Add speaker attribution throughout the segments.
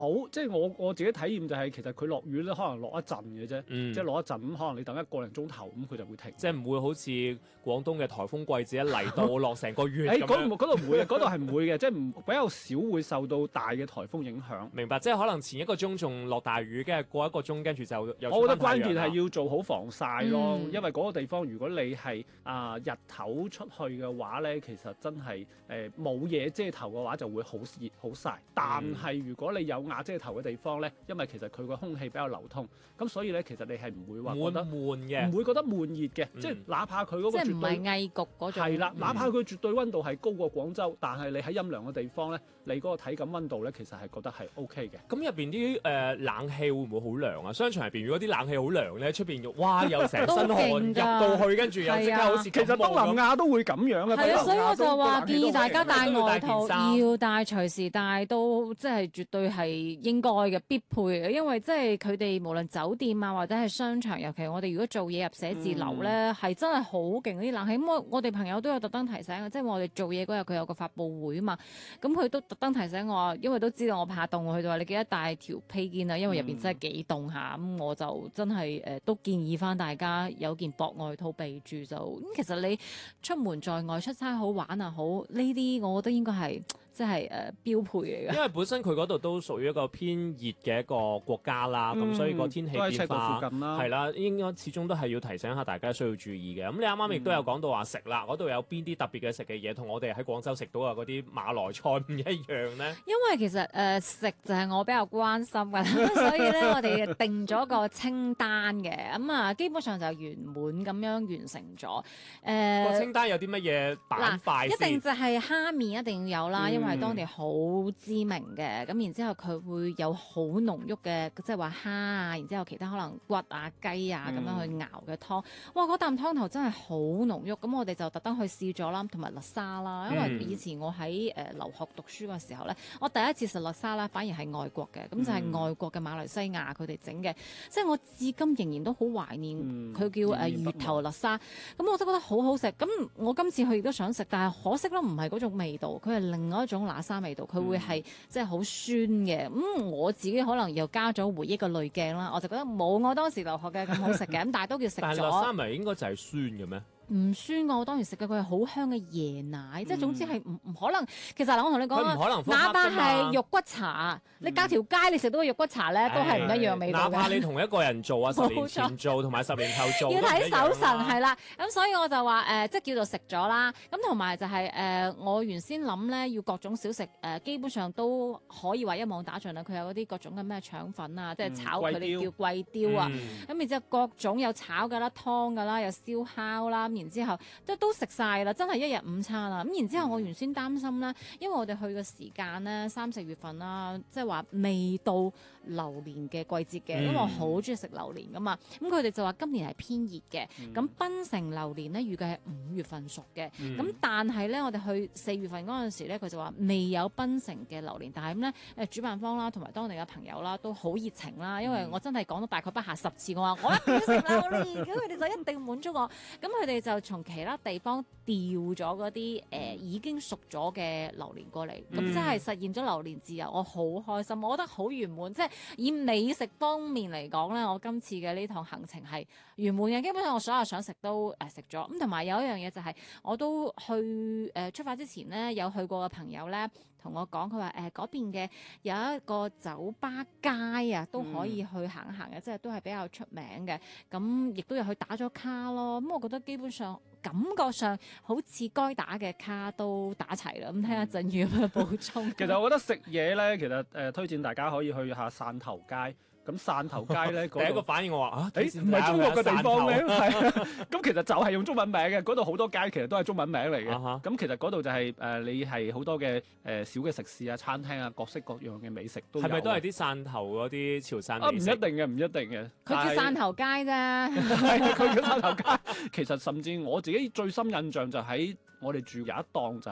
Speaker 1: 好，即係我自己體驗就係其實佢落雨咧，可能落一陣嘅啫，即係落一陣咁，可能你等一個零鐘頭咁，佢就會停。
Speaker 2: 即係唔會好似廣東嘅颱風季節一嚟到落成個月咁樣。
Speaker 1: 嗰度唔會嘅，嗰度係唔會嘅，即係比較少會受到大嘅颱風影響。
Speaker 2: 明白，即係可能前一個鐘仲落大雨，跟住過一個鐘跟住就有。
Speaker 1: 我覺得關鍵係要做好防曬咯，因為嗰個地方如果你係日頭出去嘅話咧，其實真係冇嘢遮頭嘅話就會好熱好曬。但係如果你有瓦遮頭嘅地方咧，因為其實佢個空氣比較流通，咁所以咧其實你係唔會話覺得
Speaker 2: 悶嘅，
Speaker 1: 唔會覺得悶熱嘅，即係哪怕佢嗰個
Speaker 3: 即係唔係翳焗嗰種。
Speaker 1: 係啦，哪怕佢絕對溫度係高過廣州，但係你喺陰涼嘅地方咧，你嗰個體感溫度咧其實係覺得係 OK 嘅。
Speaker 2: 咁入邊啲冷氣會唔會好涼啊？商場入邊如果啲冷氣好涼咧，出邊哇又成身汗入到去，跟住又即刻好似
Speaker 1: 其實東南亞都會咁樣嘅。
Speaker 3: 係啊，所以我就話建議大家帶外套，要帶隨時帶都即係絕對係應該嘅必配嘅，因為即係佢哋無論酒店啊或者係商場，尤其我哋如果做嘢入寫字樓咧，係真係好勁啲冷氣。咁我哋朋友都有特登提醒嘅，即係我哋做嘢嗰日佢有個發佈會啊嘛，咁佢都特登提醒我，因為都知道我怕凍，佢就話你記得帶條披肩啊，因為入邊真係幾凍下。咁我就真係都建議翻大家有件薄外套備住就。咁其實你出門在外出差好玩啊好，呢啲我覺得應該係即係標配嚟嘅。
Speaker 2: 因為本身佢嗰度都屬於一個偏熱嘅一個國家啦，咁所以個天氣變化係啦，應該始終都係要提醒下大家需要注意嘅。咁你啱啱亦都有講到話食啦，嗰度有邊啲特別嘅食嘅嘢，同我哋喺廣州食到嘅嗰啲馬來菜唔一樣呢？
Speaker 3: 因為其實食就係我比較關心嘅，所以咧我哋定咗個清單嘅，咁基本上就圓滿咁樣完成咗。
Speaker 2: 個清單有啲乜嘢板塊先？
Speaker 3: 一定就係蝦麵一定要有啦，因為係當地好知名嘅。咁然之後佢會有好濃郁嘅，即係話蝦啊，然之後其他可能骨啊、雞啊咁樣去熬嘅湯。哇！嗰啖湯頭真係好濃郁。咁我哋就特登去試咗啦，同埋叻沙啦。因為以前我喺留學讀書嘅時候咧，我第一次食叻沙啦，反而係外國嘅。咁就係外國嘅馬來西亞佢哋整嘅，即係我至今仍然都好懷念佢叫魚頭叻沙。咁我都覺得好好食。咁我今次去亦都想食，但係可惜啦，唔係嗰種味道，佢係另外一種叻沙味道，佢會係即係好酸嘅。我自己可能又加咗回憶嘅濾鏡啦，我就覺得冇我當時留學嘅咁好食嘅。咁但係都叫食咗。
Speaker 2: 但係叻沙咪應該就係酸嘅咩？
Speaker 3: 唔酸㗎，我當時食嘅佢係好香嘅椰奶，即係總之係唔可能。其實嗱，我同你講啊，哪怕係肉骨茶，你隔條街你食到個肉骨茶咧，都係唔一樣味道嘅。
Speaker 2: 哪怕你同一個人做啊，10年前做同埋10年後做，
Speaker 3: 要睇手神係啦。咁所以我就話即係叫做食咗啦。咁同埋就係我原先諗咧要各種小食基本上都可以話一網打盡啦。佢有嗰啲各種嘅咩腸粉啊，即係炒佢哋叫貴雕啊。咁然之後各種有炒㗎啦、湯㗎啦、有燒烤啦。然之後都食晒啦，真係一日午餐啦。咁然之後我原先擔心啦，因為我哋去嘅時間咧3、4月份啦，即係話未到榴蓮嘅季節嘅，因為我好中意食榴蓮噶嘛。咁佢哋就話今年係偏熱嘅，咁檳城榴蓮咧預計係5月份熟嘅。咁但係咧我哋去4月份嗰陣時咧，佢就話未有檳城嘅榴蓮。但係咁咧主辦方啦同埋當地嘅朋友啦都好熱情啦，因為我真係講到大概不下10次，我話我一定要食榴蓮，咁佢哋就一定滿足我。咁佢哋就從其他地方調咗嗰啲已經熟咗嘅榴蓮過嚟，咁即係實現咗榴蓮自由，我好開心，我覺得好圓滿。即係以美食方面嚟講咧，我今次嘅呢趟行程係圓滿嘅，基本上我所有想食都食咗。咁同埋有一樣嘢就係，我都去出發之前咧，有去過嘅朋友咧同我講，佢話嗰邊嘅有一個酒吧街啊，都可以去行行嘅，即係都係比較出名嘅。咁亦都有去打咗卡咯。咁我覺得基本上感覺上好似該打嘅卡都打齊啦。咁睇下振宇有咩補充。
Speaker 1: 其實我覺得食嘢咧，其實推薦大家可以去下汕頭街。咁汕頭街咧，
Speaker 2: 第一個反應我話唔
Speaker 1: 係中國嘅地方咩？係咁其實就係用中文名嘅，嗰度好多街其實都係中文名嚟嘅。咁其實嗰度就係你係好多嘅小嘅食肆啊、餐廳啊，各式各樣嘅美食都有。係
Speaker 2: 咪都係啲汕頭嗰啲潮汕美食？
Speaker 1: 唔一定嘅，唔一定嘅。
Speaker 3: 佢叫汕頭街啫。
Speaker 1: 係佢叫汕頭街。其實甚至我自己最深印象就喺我哋住有一檔就係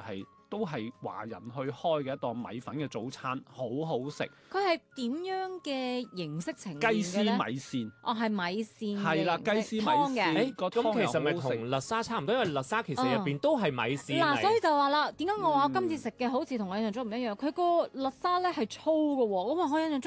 Speaker 1: 都係華人去開嘅一檔米粉嘅早餐，好好食。
Speaker 3: 佢係點樣嘅形式呈現
Speaker 1: 雞絲
Speaker 3: 嘅咧？
Speaker 1: 米線，
Speaker 3: 哦，係米線嘅
Speaker 1: 係啦，
Speaker 3: 形
Speaker 1: 雞
Speaker 3: 式
Speaker 1: 絲米
Speaker 3: 湯嘅。
Speaker 1: 線個湯
Speaker 2: 咁其實咪
Speaker 1: 又好好食。
Speaker 2: 同叻沙差唔多，因為叻沙其實入邊都係米線
Speaker 3: 嗱，所以
Speaker 2: 嚟。
Speaker 3: 就話啦，點解我話今次食嘅好似同我印象中唔一樣？佢個叻沙咧係粗嘅喎，咁啊我印象中。